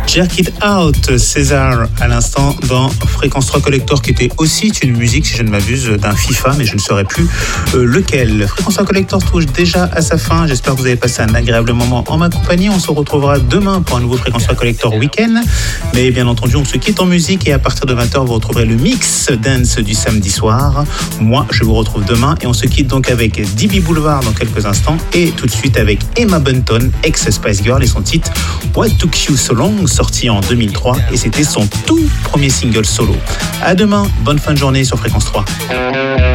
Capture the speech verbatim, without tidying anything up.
Jerk It Out, César, à l'instant dans Fréquence trois Collector, qui était aussi une musique, si je ne m'abuse, d'un FIFA, mais je ne saurais plus euh, lequel. Fréquence trois Collector touche déjà à sa fin. J'espère que vous avez passé un agréable moment en ma compagnie. On se retrouvera demain pour un nouveau Fréquence trois Collector Week-end. Mais bien entendu, on se quitte en musique et à partir de vingt heures, vous retrouverez le mix dance du samedi soir. Moi, je vous retrouve demain et on se quitte donc avec D B Boulevard dans quelques instants et tout de suite avec Emma Bunton, ex-Spice Girl, et son titre What Took You So Long, sorti en deux mille trois, et c'était son tout premier single solo. À demain, bonne fin de journée sur Fréquence trois.